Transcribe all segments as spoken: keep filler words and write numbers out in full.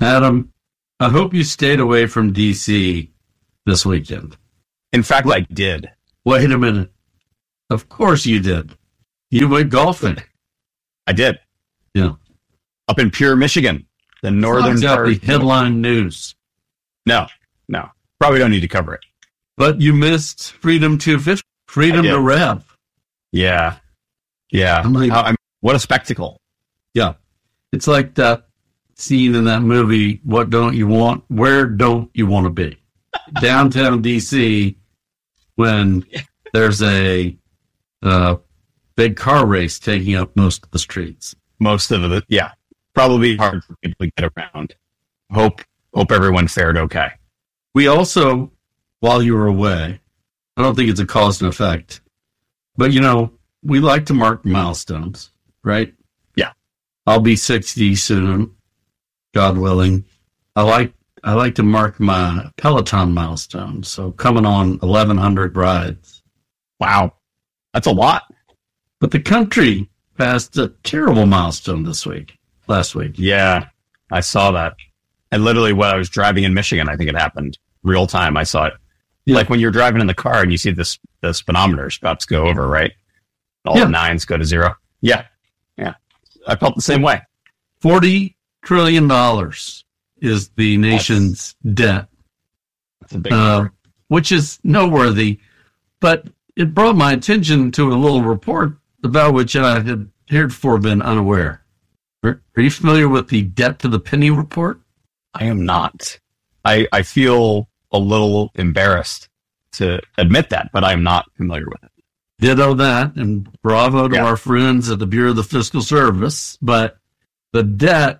Adam, I hope you stayed away from D C this weekend. In fact, I did. Wait a minute. Of course you did. You went golfing. I did. Yeah. Up in Pure, Michigan, the northern part. part. The headline news. No, no. Probably don't need to cover it. But you missed Freedom two fifty. Freedom to rev. Yeah. Yeah. I'm like, How, I'm, what a spectacle. Yeah. It's like that scene in that movie, What Don't You Want? Where Don't You Want to Be? Downtown D C, when there's a uh, big car race taking up most of the streets. Most of it, yeah. Probably hard for people to get around. Hope hope everyone fared okay. We also, while you were away, I don't think it's a cause and effect, but, you know, we like to mark milestones, right? Yeah. I'll be sixty soon, God willing. I like I like to mark my Peloton milestone, so coming on eleven hundred rides. Wow. That's a lot. But the country passed a terrible milestone this week, last week. Yeah, I saw that. And literally when I was driving in Michigan, I think it happened real time. I saw it. Yeah. Like when you're driving in the car and you see this, the speedometer is about to go over, right? All yeah. the nines go to zero. Yeah. Yeah. I felt the same way. forty trillion dollars is the nation's that's, debt. That's a big uh, number. Which is noteworthy. But it brought my attention to a little report about which I had heretofore been unaware. Are, are you familiar with the debt to the penny report? I am not. I, I feel a little embarrassed to admit that, but I'm not familiar with it. Ditto that, and bravo to yeah. our friends at the Bureau of the Fiscal Service. But the debt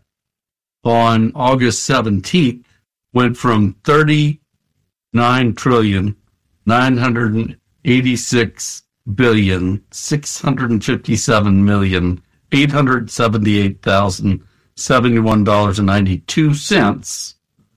on August seventeenth went from thirty-nine trillion nine hundred eighty-six billion six hundred fifty-seven million eight hundred seventy-eight thousand seventy-one dollars and ninety-two cents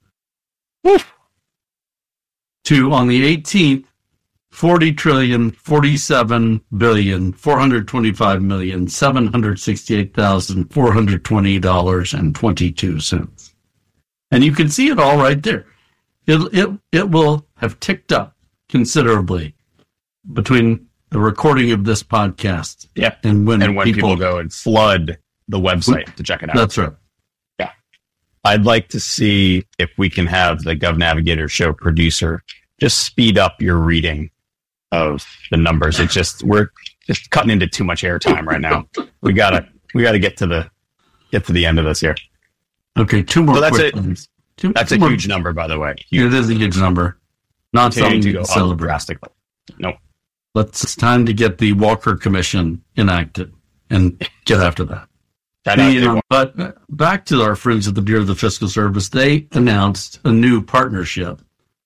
to, on the eighteenth, forty trillion forty-seven billion four hundred twenty-five million seven hundred sixty-eight thousand four hundred twenty dollars and twenty-two cents. And you can see it all right there. It it it will have ticked up considerably between the recording of this podcast yeah. and when, and when people, people go and flood the website to check it out. That's right. Yeah. I'd like to see if we can have the Gov Navigator show producer just speed up your reading of the numbers. It's just, we're just cutting into too much airtime right now. We gotta, we gotta get to the, get to the end of this here. Okay. Two more. So that's quick it. ones. Two, that's two a more. huge number, by the way. Huge. It is a huge number. Not something to to go up celebrate. drastically. Nope. Let's, it's time to get the Walker Commission enacted and get after that. that the, um, but uh, back to our friends at the Bureau of the Fiscal Service, they announced a new partnership.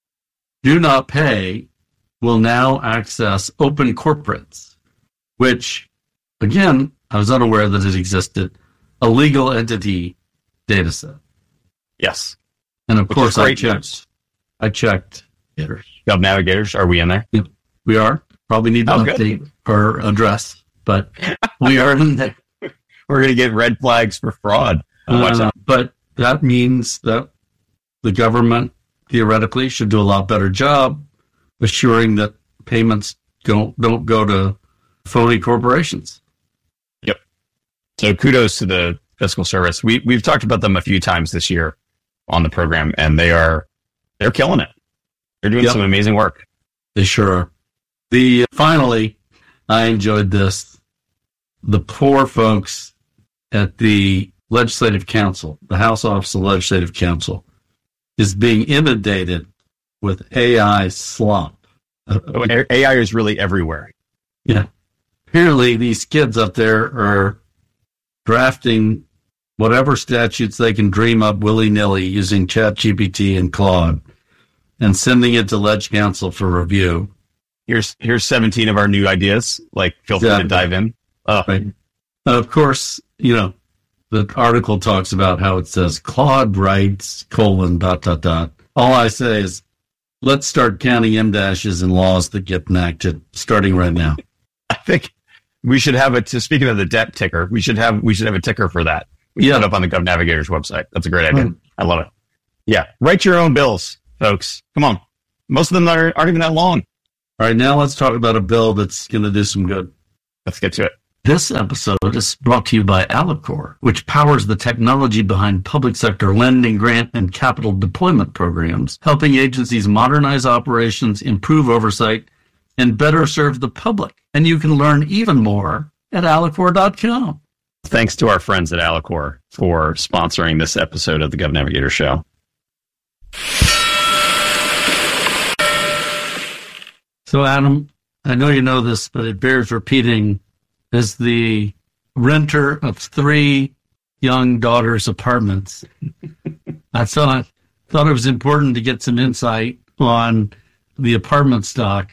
Do Not Pay will now access Open Corporates, which, again, I was unaware that it existed, a legal entity data set. Yes. And of Which course, I checked. News. I checked. Gov Navigators, are we in there? Yep, we are. Probably need to oh, update good. our address, but we are in there. We're going to get red flags for fraud. Uh, but that means that the government theoretically should do a lot better job assuring that payments don't don't go to phony corporations. Yep. So kudos to the Fiscal Service. We we've talked about them a few times this year on the program, and they are they're killing it. They're doing yep. some amazing work. They sure are. The finally, I enjoyed this. The poor folks at the Legislative Council, the House Office of Legislative Council, is being inundated with A I slop. Oh, A I is really everywhere. Yeah. Apparently, these kids up there are drafting whatever statutes they can dream up willy-nilly using ChatGPT and Claude and sending it to Leg Council for review. Here's here's seventeen of our new ideas. Like, feel free exactly. to dive in. Oh. Right. And of course, you know, the article talks about how it says Claude writes, colon, dot, dot, dot. All I say is, let's start counting M-dashes and laws that get enacted starting right now. I think we should have a, to speaking of the debt ticker, we should have, we should have a ticker for that. We yeah. put it up on the Gov Navigator's website. That's a great idea. I love it. Yeah. Write your own bills, folks. Come on. Most of them aren't, aren't even that long. All right, now let's talk about a bill that's going to do some good. Let's get to it. This episode is brought to you by Alicor, which powers the technology behind public sector lending, grant, and capital deployment programs, helping agencies modernize operations, improve oversight, and better serve the public. And you can learn even more at alicor dot com. Thanks to our friends at Alicor for sponsoring this episode of the Gov Navigator Show. So, Adam, I know you know this, but it bears repeating. As the renter of three young daughters' apartments, I thought thought it was important to get some insight on the apartment stock.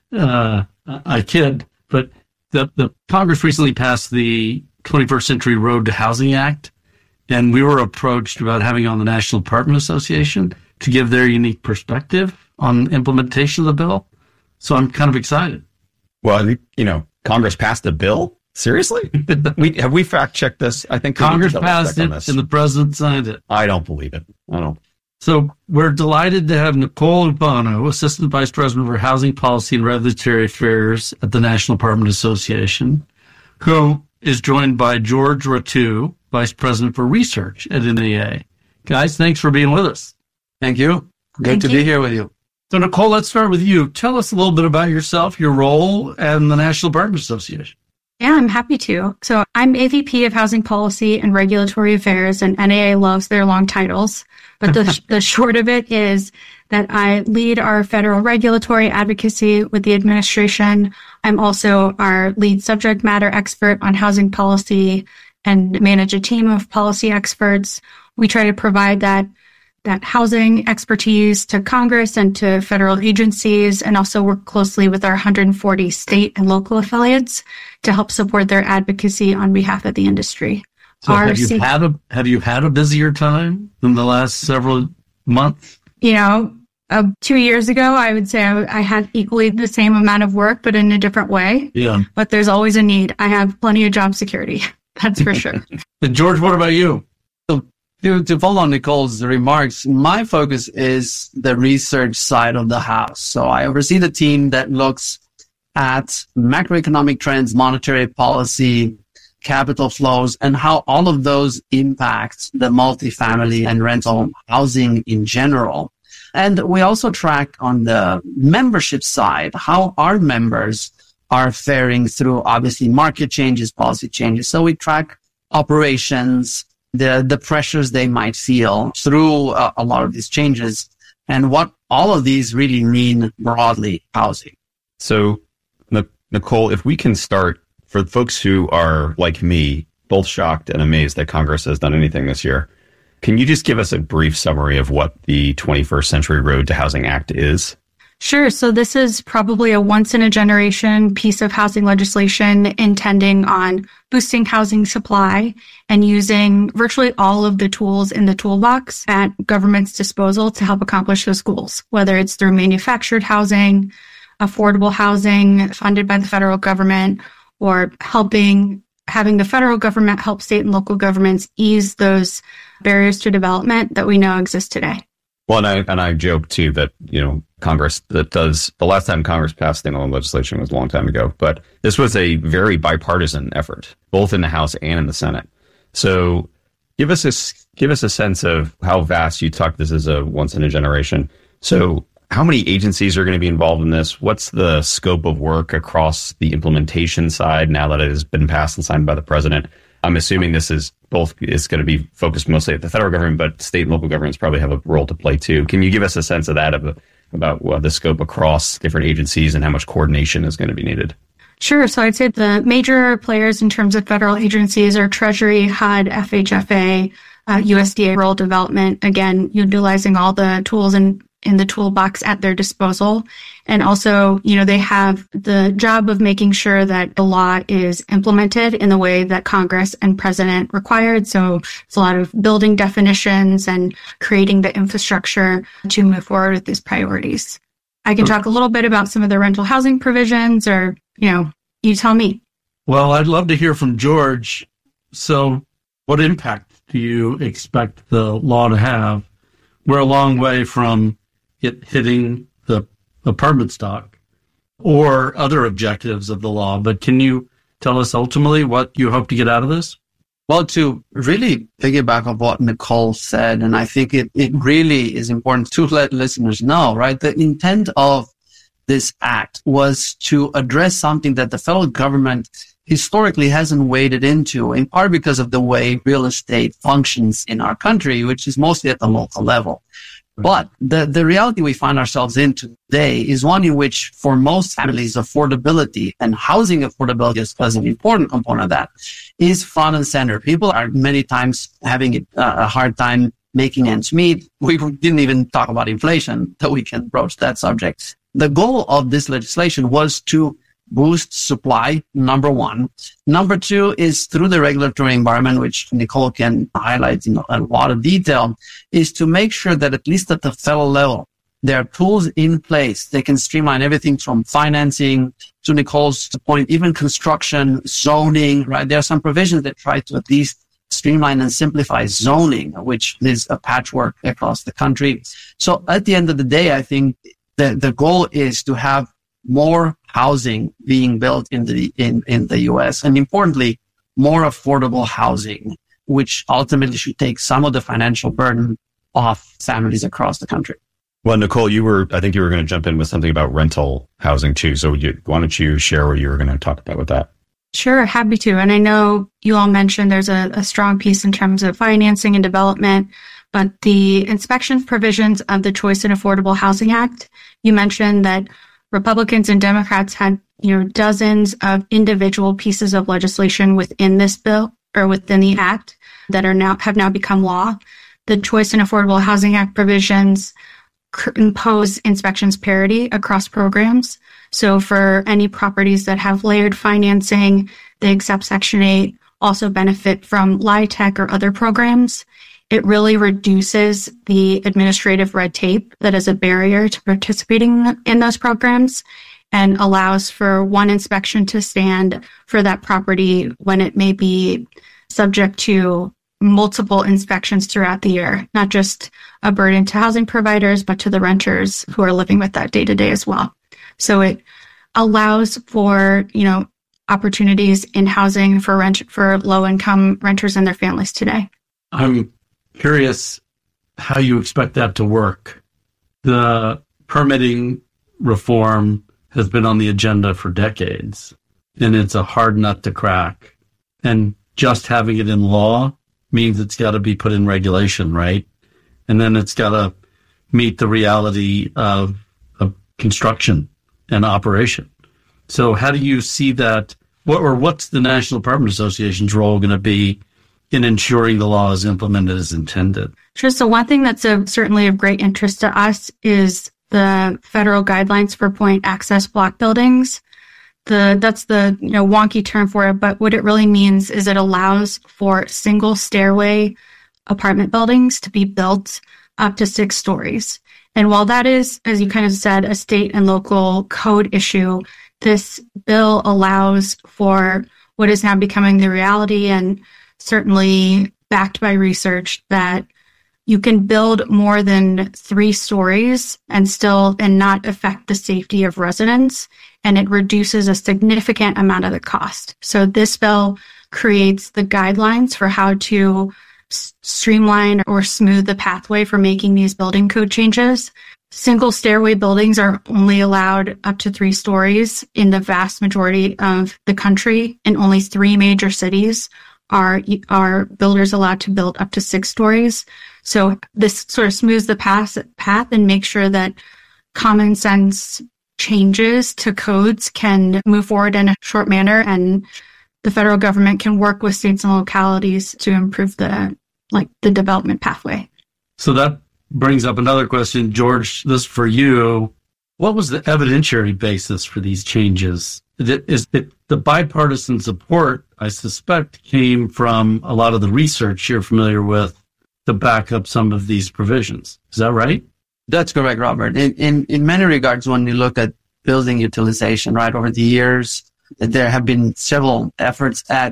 Uh, I kid, but the, the Congress recently passed the twenty-first Century Road to Housing Act, and we were approached about having on the National Apartment Association to give their unique perspective on implementation of the bill. So I'm kind of excited. Well, you know, Congress passed a bill? Seriously? we have we fact checked this? I think Congress passed it and the president signed it. I don't believe it. I don't. So we're delighted to have Nicole Urbano, Assistant Vice President for Housing Policy and Regulatory Affairs at the National Apartment Association, who is joined by George Ratu, Vice President for Research at N A A. Guys, thanks for being with us. Thank you. Good Thank to you. be here with you. So, Nicole, let's start with you. Tell us a little bit about yourself, your role, and the National Apartment Association. Yeah, I'm happy to. So I'm A V P of Housing Policy and Regulatory Affairs, and N A A loves their long titles. But the, the short of it is that I lead our federal regulatory advocacy with the administration. I'm also our lead subject matter expert on housing policy and manage a team of policy experts. We try to provide that that housing expertise to Congress and to federal agencies, and also work closely with our one hundred forty state and local affiliates to help support their advocacy on behalf of the industry. So Our have you C- had a have you had a busier time than the last several months? You know, uh, two years ago, I would say I, I had equally the same amount of work, but in a different way. Yeah. But there's always a need. I have plenty of job security. That's for sure. And George, what about you? To, to follow on Nicole's remarks, my focus is the research side of the house. So I oversee the team that looks at macroeconomic trends, monetary policy, capital flows, and how all of those impact the multifamily and rental housing in general. And we also track on the membership side how our members are faring through obviously market changes, policy changes. So we track operations, the the pressures they might feel through uh, a lot of these changes, and what all of these really mean broadly housing. So, Nicole, if we can start, for folks who are like me, both shocked and amazed that Congress has done anything this year, can you just give us a brief summary of what the twenty-first Century Road to Housing Act is? Sure. So this is probably a once-in-a-generation piece of housing legislation intending on boosting housing supply and using virtually all of the tools in the toolbox at government's disposal to help accomplish those goals, whether it's through manufactured housing, affordable housing funded by the federal government, or helping having the federal government help state and local governments ease those barriers to development that we know exist today. Well, and I, and I joke, too, that, you know, Congress that does the last time Congress passed standalone legislation was a long time ago. But this was a very bipartisan effort, both in the House and in the Senate. So give us a, give us a sense of how vast you talk. This is a once in a generation. So how many agencies are going to be involved in this? What's the scope of work across the implementation side now that it has been passed and signed by the president? I'm assuming this is both is going to be focused mostly at the federal government, but state and local governments probably have a role to play too. Can you give us a sense of that, of, about uh, the scope across different agencies and how much coordination is going to be needed? Sure. So I'd say the major players in terms of federal agencies are Treasury, H U D, F H F A, uh, U S D A rural development, again, utilizing all the tools and in the toolbox at their disposal. And also, you know, they have the job of making sure that the law is implemented in the way that Congress and President required. So it's a lot of building definitions and creating the infrastructure to move forward with these priorities. I can talk a little bit about some of the rental housing provisions, or, you know, you tell me. Well, I'd love to hear from George. So what impact do you expect the law to have? We're a long way from it hitting the apartment stock or other objectives of the law, but can you tell us ultimately what you hope to get out of this? Well, to really piggyback on what Nicole said, and I think it, it really is important to let listeners know, right? The intent of this act was to address something that the federal government historically hasn't waded into, in part because of the way real estate functions in our country, which is mostly at the local level. But the, the reality we find ourselves in today is one in which, for most families, affordability and housing affordability is as an important component of that is front and center. People are many times having a hard time making ends meet. We didn't even talk about inflation, that we can broach that subject. The goal of this legislation was to boost supply, number one. Number two is through the regulatory environment, which Nicole can highlight in a lot of detail, is to make sure that at least at the federal level, there are tools in place. They can streamline everything from financing to Nicole's point, even construction, zoning, right? There are some provisions that try to at least streamline and simplify zoning, which is a patchwork across the country. So at the end of the day, I think the, the goal is to have more housing being built in the in, in the U S, and importantly, more affordable housing, which ultimately should take some of the financial burden off families across the country. Well, Nicole, you were I think you were going to jump in with something about rental housing too. So you, why don't you share what you were going to talk about with that? Sure, happy to. And I know you all mentioned there's a, a strong piece in terms of financing and development, but the inspection provisions of the Choice and Affordable Housing Act, you mentioned that Republicans and Democrats had, you know, dozens of individual pieces of legislation within this bill or within the act that are now have now become law. The Choice and Affordable Housing Act provisions impose inspections parity across programs. So for any properties that have layered financing, they accept Section eight, also benefit from LIHTC or other programs. It really reduces the administrative red tape that is a barrier to participating in those programs and allows for one inspection to stand for that property when it may be subject to multiple inspections throughout the year, not just a burden to housing providers, but to the renters who are living with that day to day as well. So it allows for, you know, opportunities in housing for rent for low income renters and their families today. I'm curious how you expect that to work. The permitting reform has been on the agenda for decades, and it's a hard nut to crack. And just having it in law means it's got to be put in regulation, right? And then it's got to meet the reality of, of construction and operation. So how do you see that? What, or what's the National Apartment Association's role going to be in ensuring the law is implemented as intended? Sure. So one thing that's a, certainly of great interest to us is the federal guidelines for point access block buildings. The that's the you know wonky term for it, but what it really means is it allows for single stairway apartment buildings to be built up to six stories. And while that is, as you kind of said, a state and local code issue, this bill allows for what is now becoming the reality and certainly backed by research that you can build more than three stories and still and not affect the safety of residents, and it reduces a significant amount of the cost. So this bill creates the guidelines for how to s- streamline or smooth the pathway for making these building code changes. Single stairway buildings are only allowed up to three stories in the vast majority of the country. In only three major cities are are builders allowed to build up to six stories. So this sort of smooths the path, path and makes sure that common sense changes to codes can move forward in a short manner, and the federal government can work with states and localities to improve the like the development pathway. So that brings up another question, George. This for you. What was the evidentiary basis for these changes? Is it, is it the bipartisan support, I suspect, came from a lot of the research you're familiar with to back up some of these provisions. Is that right? That's correct, Robert. In, in, in many regards, when you look at building utilization, right, over the years, there have been several efforts at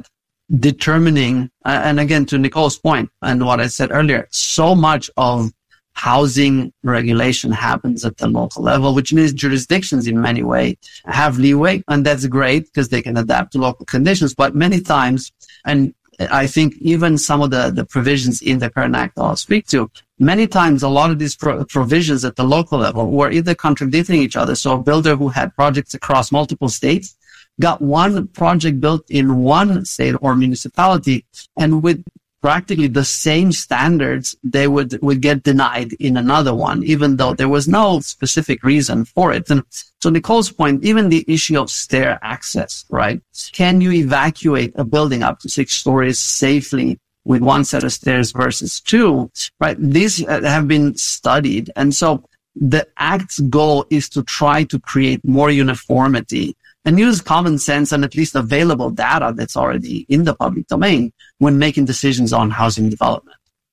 determining, uh, and again, to Nicole's point and what I said earlier, so much of housing regulation happens at the local level, which means jurisdictions in many ways have leeway, and that's great because they can adapt to local conditions. But many times, and I think even some of the, the provisions in the current act I'll speak to, many times a lot of these pro- provisions at the local level were either contradicting each other. So a builder who had projects across multiple states got one project built in one state or municipality, and with practically the same standards, they would, would get denied in another one, even though there was no specific reason for it. And so Nicole's point, even the issue of stair access, right? Can you evacuate a building up to six stories safely with one set of stairs versus two, right? These have been studied. And so the Act's goal is to try to create more uniformity and use common sense and at least available data that's already in the public domain when making decisions on housing development.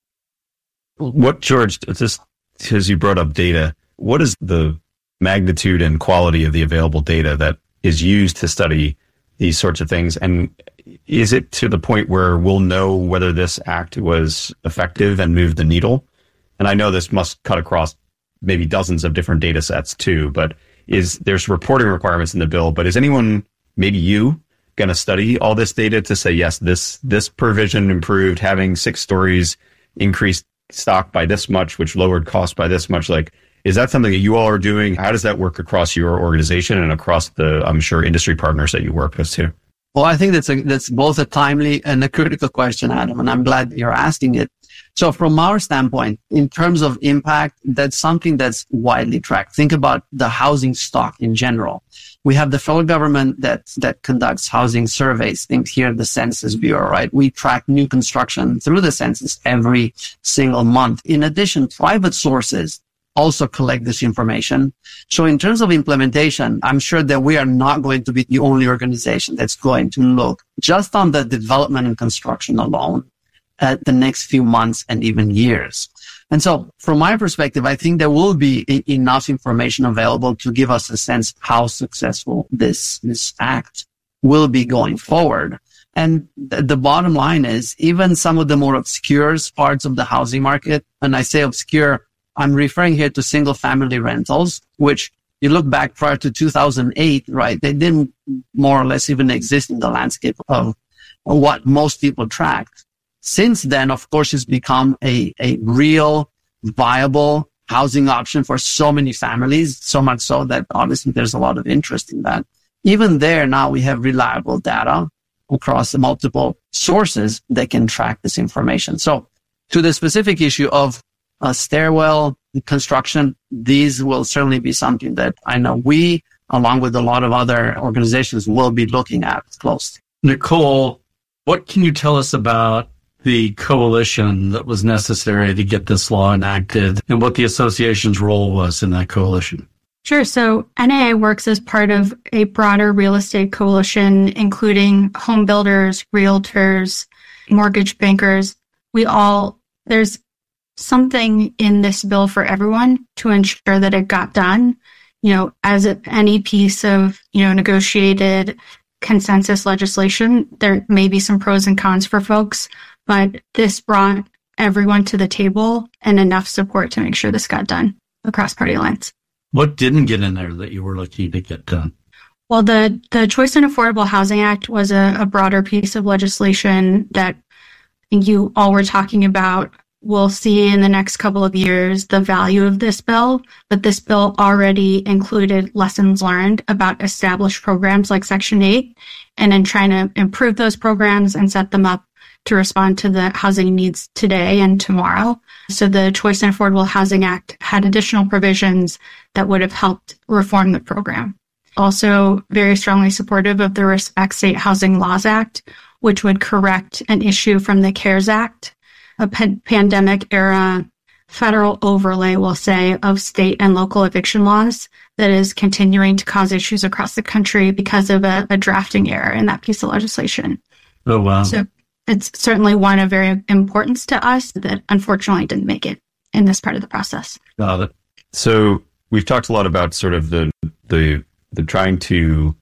What, George, just because you brought up data, what is the magnitude and quality of the available data that is used to study these sorts of things? And is it to the point where we'll know whether this act was effective and moved the needle? And I know this must cut across maybe dozens of different data sets too, but is there's reporting requirements in the bill, but is anyone, maybe you, going to study all this data to say, yes, this this provision improved, having six stories increased stock by this much, which lowered cost by this much? Like, is that something that you all are doing? How does that work across your organization and across the, I'm sure, industry partners that you work with too? Well, I think that's a, that's both a timely and a critical question, Adam, and I'm glad you're asking it. So from our standpoint, in terms of impact, that's something that's widely tracked. Think about the housing stock in general. We have the federal government that, that conducts housing surveys. Think here the Census Bureau, right? We track new construction through the census every single month. In addition, private sources also collect this information. So in terms of implementation, I'm sure that we are not going to be the only organization that's going to look just on the development and construction alone at the next few months and even years. And so from my perspective, I think there will be e- enough information available to give us a sense how successful this, this act will be going forward. And th- the bottom line is even some of the more obscure parts of the housing market, and I say obscure, I'm referring here to single family rentals, which you look back prior to two thousand eight, right? They didn't more or less even exist in the landscape of what most people tracked. Since then, of course, it's become a, a real viable housing option for so many families, so much so that obviously there's a lot of interest in that. Even there now we have reliable data across multiple sources that can track this information. So to the specific issue of a stairwell construction, these will certainly be something that I know we, along with a lot of other organizations, will be looking at closely. Nicole, what can you tell us about the coalition that was necessary to get this law enacted and what the association's role was in that coalition? Sure. So N A A works as part of a broader real estate coalition, including home builders, realtors, mortgage bankers. We all, there's something in this bill for everyone to ensure that it got done. You know, as any piece of, you know, negotiated consensus legislation, there may be some pros and cons for folks, but this brought everyone to the table and enough support to make sure this got done across party lines. What didn't get in there that you were looking to get done? Well, the, the Choice and Affordable Housing Act was a, a broader piece of legislation that I think you all were talking about. We'll see in the next couple of years the value of this bill, but this bill already included lessons learned about established programs like Section eight, and in trying to improve those programs and set them up to respond to the housing needs today and tomorrow. So the Choice and Affordable Housing Act had additional provisions that would have helped reform the program. Also very strongly supportive of the Respect State Housing Laws Act, which would correct an issue from the CARES Act, a pan- pandemic era federal overlay, we'll say, of state and local eviction laws that is continuing to cause issues across the country because of a, a drafting error in that piece of legislation. Oh, wow. So it's certainly one of very importance to us that unfortunately didn't make it in this part of the process. Got it. So we've talked a lot about sort of the the the trying to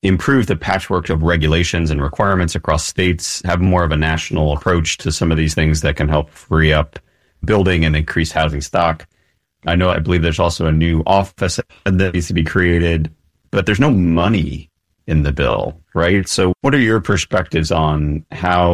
improve the patchwork of regulations and requirements across states, have more of a national approach to some of these things that can help free up building and increase housing stock. I know, I believe there's also a new office that needs to be created, but there's no money in the bill, right? So what are your perspectives on how